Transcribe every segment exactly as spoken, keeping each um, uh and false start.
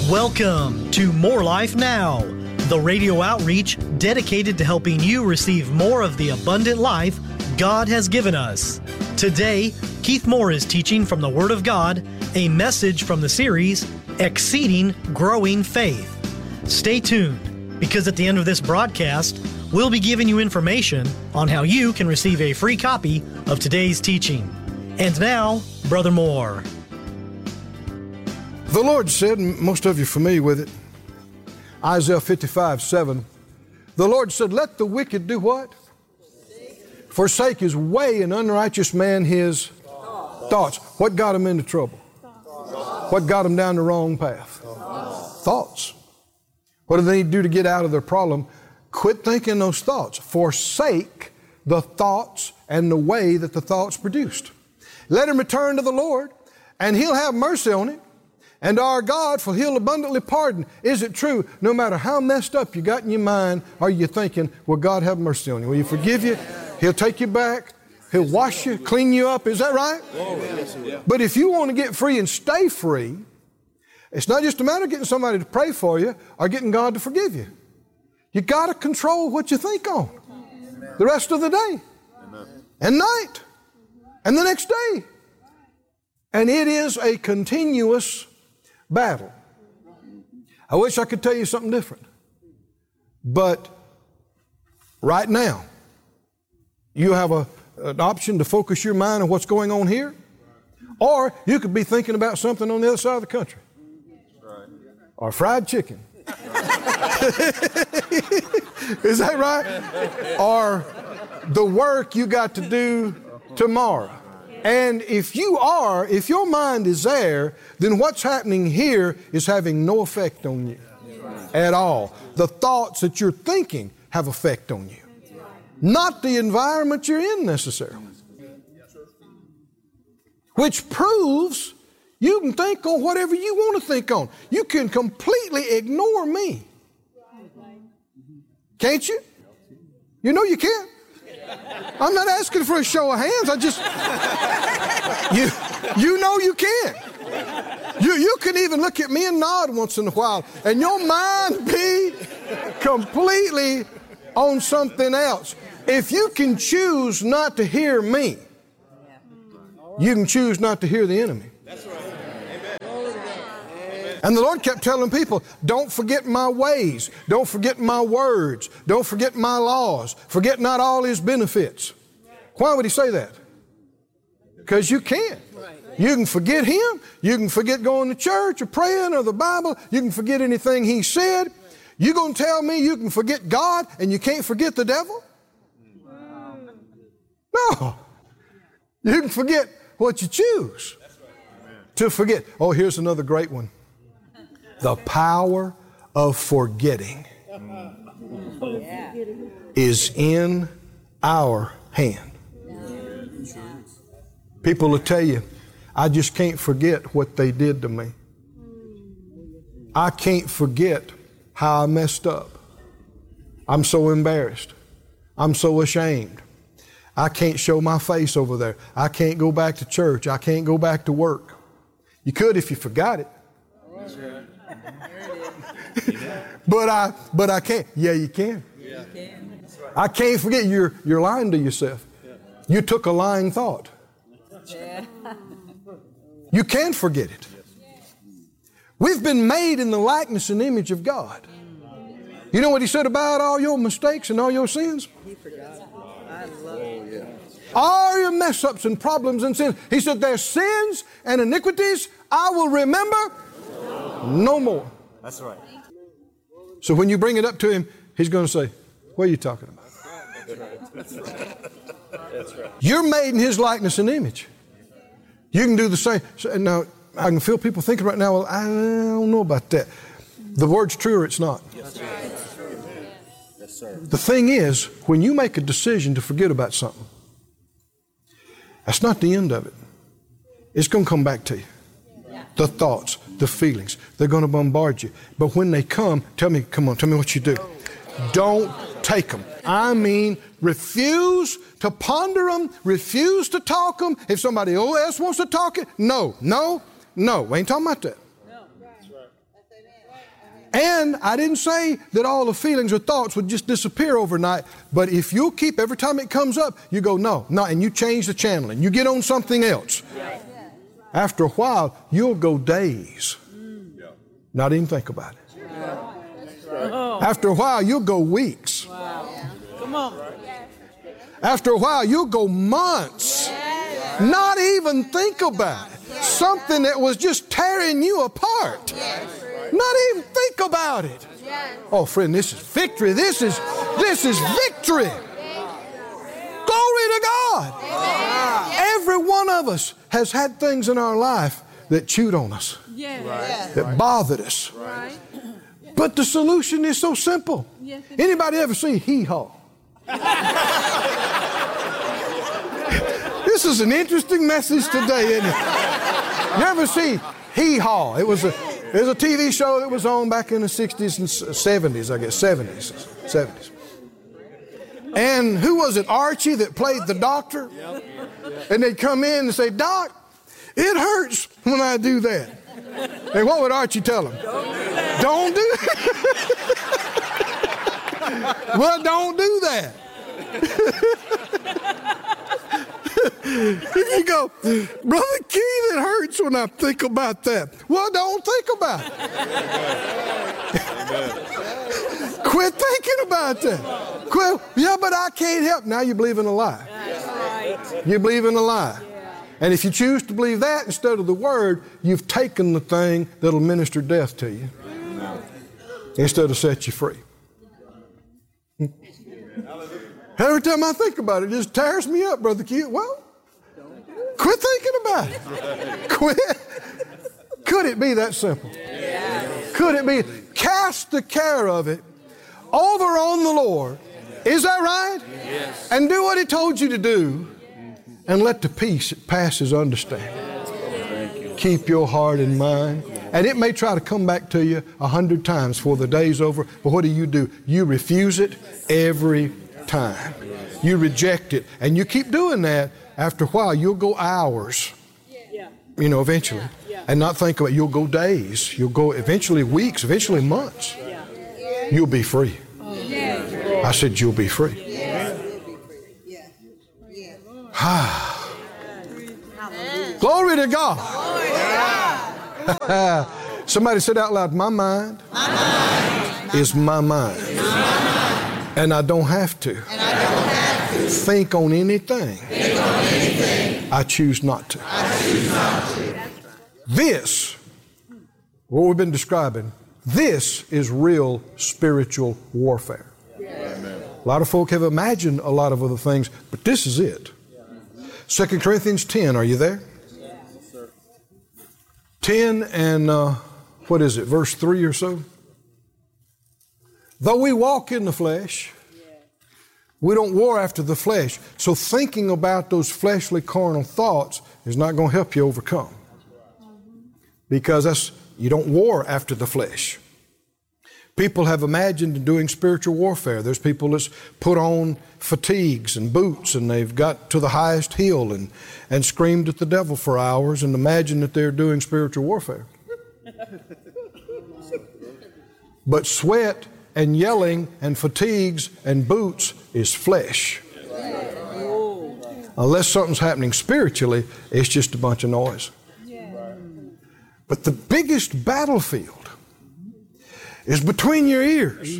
Welcome to More Life Now, the radio outreach dedicated to helping you receive more of the abundant life God has given us. Today, Keith Moore is teaching from the Word of God, a message from the series, Exceeding Growing Faith. Stay tuned, because at the end of this broadcast, we'll be giving you information on how you can receive a free copy of today's teaching. And now, Brother Moore. The Lord said, and most of you are familiar with it, Isaiah fifty-five, seven, the Lord said, let the wicked do what? Forsake his way, and unrighteous man his thoughts. What got him into trouble? What got him down the wrong path? Thoughts. What do they need to do to get out of their problem? Quit thinking those thoughts. Forsake the thoughts and the way that the thoughts produced. Let him return to the Lord, and He'll have mercy on him. And our God, for He'll abundantly pardon. Is it true? No matter how messed up you got in your mind, are you thinking, will God have mercy on you? Will He forgive you? He'll take you back. He'll wash you, clean you up. Is that right? But if you want to get free and stay free, it's not just a matter of getting somebody to pray for you or getting God to forgive you. You got to control what you think on the rest of the day and night and the next day. And it is a continuous battle. I wish I could tell you something different. But right now, you have a, an option to focus your mind on what's going on here, or you could be thinking about something on the other side of the country. Or fried chicken. Is that right? Or the work you got to do tomorrow. And if you are, if your mind is there, then what's happening here is having no effect on you at all. The thoughts that you're thinking have effect on you, not the environment you're in necessarily. Which proves you can think on whatever you want to think on. You can completely ignore me. Can't you? You know you can. I'm not asking for a show of hands. I just, you, you know you can. You, you can even look at me and nod once in a while, and your mind be completely on something else. If you can choose not to hear me, you can choose not to hear the enemy. That's right. And the Lord kept telling people, don't forget my ways. Don't forget my words. Don't forget my laws. Forget not all His benefits. Why would He say that? Because you can. You can forget Him. You can forget going to church or praying or the Bible. You can forget anything He said. You going to tell me you can forget God and you can't forget the devil? No. You can forget what you choose to forget. Oh, here's another great one. The power of forgetting is in our hand. People will tell you, I just can't forget what they did to me. I can't forget how I messed up. I'm so embarrassed. I'm so ashamed. I can't show my face over there. I can't go back to church. I can't go back to work. You could if you forgot it. but I but I can't. Yeah, you can. Yeah. I can't forget you're you're lying to yourself. You took a lying thought. You can't forget it. We've been made in the likeness and image of God. You know what He said about all your mistakes and all your sins? He forgot. I love it. All your mess ups and problems and sins. He said, their sins and iniquities I will remember no more. That's right. So when you bring it up to Him, He's going to say, what are you talking about? That's right. That's right. You're made in His likeness and image. You can do the same. So, now, I can feel people thinking right now, well, I don't know about that. The word's true or it's not. Yes, sir. Yes, sir. The thing is, when you make a decision to forget about something, that's not the end of it. It's going to come back to you. The thoughts, the feelings, they're going to bombard you. But when they come, tell me, come on, tell me what you do. Don't take them. I mean, refuse to ponder them, refuse to talk them. If somebody else wants to talk it, no, no, no. We ain't talking about that. No. That's right. And I didn't say that all the feelings or thoughts would just disappear overnight, but if you'll keep, every time it comes up, you go, no, no, and you change the channel and you get on something else. Yeah. After a while, you'll go days, not even think about it. Yeah. After a while, you'll go weeks. Wow. Come on. After a while, you'll go months, not even think about it. Something that was just tearing you apart. Not even think about it. Oh, friend, this is victory. This is, this is victory. Glory to God. Every one of us has had things in our life that chewed on us, that bothered us. But the solution is so simple. Anybody ever see Hee-Haw? This is an interesting message today, isn't it? You ever see Hee-Haw? It was a It was a T V show that was on back in the sixties and seventies, I guess, seventies, seventies. And who was it, Archie, that played the doctor? And they'd come in and say, Doc, it hurts when I do that. And what would Archie tell him? Don't do that. Well, don't do that. If you go, Brother Keith, it hurts when I think about that. Well, don't think about it. Quit thinking about that. Quit. Yeah, but I can't help. Now you believe in a lie. You believe in a lie. And if you choose to believe that instead of the Word, you've taken the thing that'll minister death to you instead of set you free. Every time I think about it, it just tears me up, Brother Keith. Well, quit thinking about it. Quit. Could it be that simple? Could it be? Cast the care of it over on the Lord. Is that right? Yes. And do what He told you to do, and let the peace that passes understanding keep your heart and mind. And it may try to come back to you a hundred times before the day's over, but what do you do? You refuse it every time. You reject it, and you keep doing that. After a while, you'll go hours, you know, eventually, and not think about it. You'll go days. You'll go eventually weeks, eventually months. You'll be free. I said you'll be free. Glory to God. Somebody said out loud, my mind, my mind. is my mind. Is my mind. And I don't have to, and I don't have to. Think, on anything. think on anything. I choose not to. I choose not to. This, what we've been describing, this is real spiritual warfare. Amen. A lot of folk have imagined a lot of other things, but this is it. Second Corinthians ten, are you there? ten and, uh, what is it, verse three or so? Though we walk in the flesh, we don't war after the flesh. So thinking about those fleshly carnal thoughts is not going to help you overcome. Because that's, you don't war after the flesh. People have imagined doing spiritual warfare. There's people that's put on fatigues and boots, and they've got to the highest hill and, and screamed at the devil for hours and imagine that they're doing spiritual warfare. But sweat and yelling and fatigues and boots is flesh. Unless something's happening spiritually, it's just a bunch of noise. But the biggest battlefield is between your ears.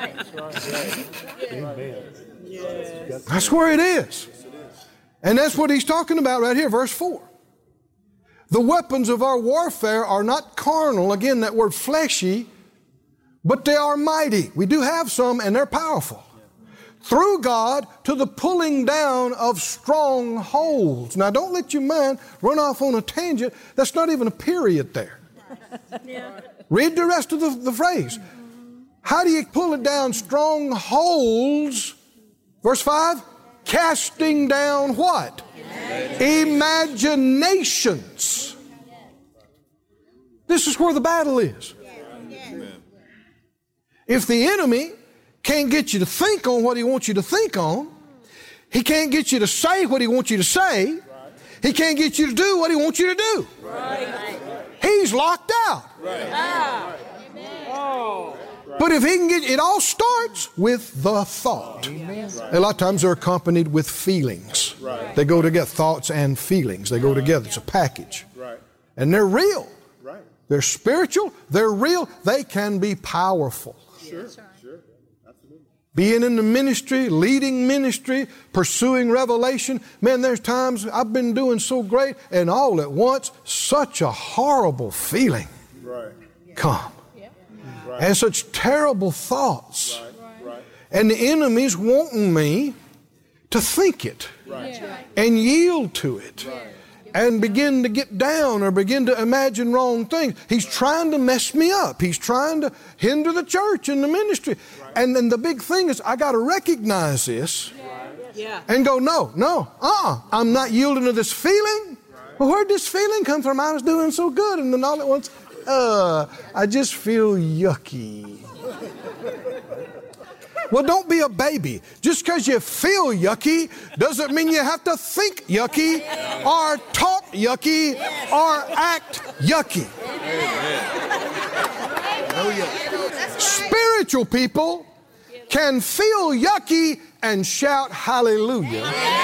That's where it is. And that's what he's talking about right here, verse four. The weapons of our warfare are not carnal, again, that word fleshy, but they are mighty. We do have some, and they're powerful. Through God to the pulling down of strongholds. Now, don't let your mind run off on a tangent. That's not even a period there. Yeah. Read the rest of the, the phrase. How do you pull it down? Strongholds. Verse five. Casting down what? Imaginations. This is where the battle is. If the enemy can't get you to think on what he wants you to think on, he can't get you to say what he wants you to say, he can't get you to do what he wants you to do. He's locked out. But if he can get, it all starts with the thought. Amen. A lot of times they're accompanied with feelings. Right. They go together, thoughts and feelings. They go together. It's a package. Right. And they're real. Right. They're spiritual. They're real. They can be powerful. Sure. Sure. Absolutely. Being in the ministry, leading ministry, pursuing revelation. Man, there's times I've been doing so great, and all at once, such a horrible feeling. Right. Come. Right. And such terrible thoughts. Right. Right. And the enemy's wanting me to think it. Right. And yield to it. Right. And begin to get down or begin to imagine wrong things. He's trying to mess me up. He's trying to hinder the church and the ministry. Right. And then the big thing is I got to recognize this yeah. and go, no, no, uh-uh. I'm not yielding to this feeling. Right. Well, where'd this feeling come from? I was doing so good, and then all at once, Uh, I just feel yucky. Well, don't be a baby. Just because you feel yucky doesn't mean you have to think yucky or talk yucky or act yucky. Spiritual people can feel yucky and shout hallelujah.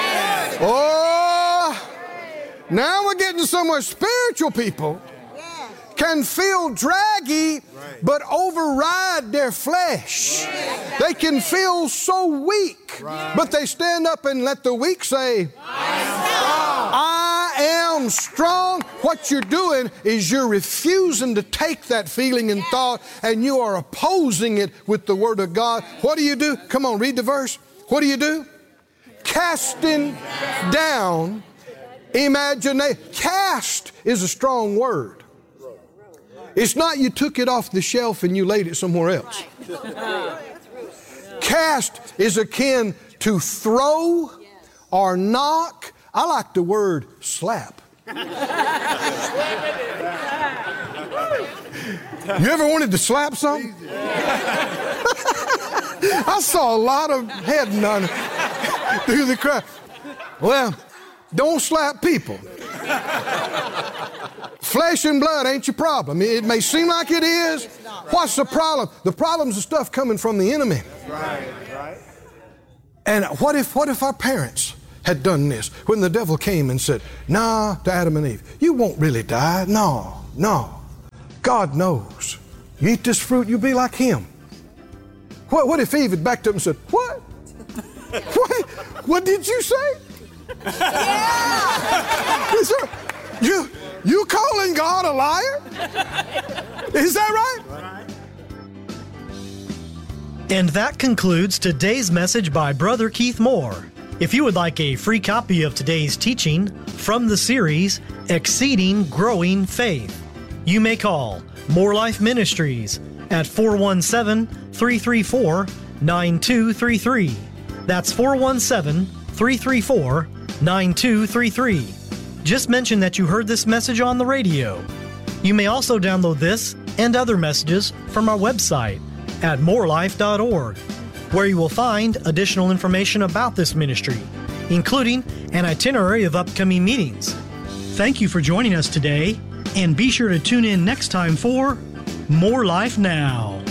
Oh, now we're getting somewhere. Spiritual people can feel draggy, right. but override their flesh. Right. They can feel so weak, right. but they stand up and let the weak say, I am strong. I am strong. What you're doing is you're refusing to take that feeling and thought, and you are opposing it with the Word of God. What do you do? Come on, read the verse. What do you do? Casting down imagination. Cast is a strong word. It's not you took it off the shelf and you laid it somewhere else. Cast is akin to throw or knock. I like the word slap. You ever wanted to slap something? I saw a lot of head nodding through the crowd. Well, don't slap people. Flesh and blood ain't your problem. It may seem like it is. What's the problem? The problem's the stuff coming from the enemy. Right, right. And what if, what if our parents had done this when the devil came and said, nah, to Adam and Eve, you won't really die. No, no. God knows. You eat this fruit, you'll be like him. What, what if Eve had backed up and said, what? What, what did you say? Yeah. Is there, you, you calling God a liar? Is that right? And that concludes today's message by Brother Keith Moore. If you would like a free copy of today's teaching from the series, Exceeding Growing Faith, you may call More Life Ministries at four one seven, three three four, nine two three three. That's four one seven, three three four, nine two three three. Just mention that you heard this message on the radio. You may also download this and other messages from our website at more life dot org, where you will find additional information about this ministry, including an itinerary of upcoming meetings. Thank you for joining us today, and be sure to tune in next time for More Life Now.